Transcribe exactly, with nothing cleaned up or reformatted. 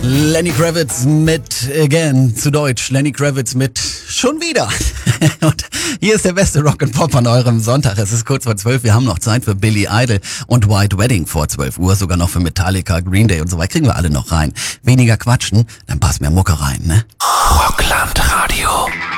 Lenny Kravitz mit Again, zu Deutsch. Lenny Kravitz mit schon wieder. Und hier ist der beste Rock'n'Pop an eurem Sonntag. Es ist kurz vor zwölf. Wir haben noch Zeit für Billy Idol und White Wedding vor zwölf Uhr. Sogar noch für Metallica, Green Day und so weiter. Kriegen wir alle noch rein. Weniger quatschen, dann passt mehr Mucke rein, ne? Rockland Radio.